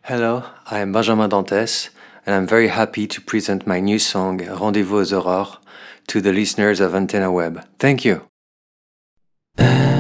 Hello, I am Benjamin Dantes, and I'm very happy to present my new song, Rendez-vous aux Aurores, to the listeners of Antenna Web. Thank you!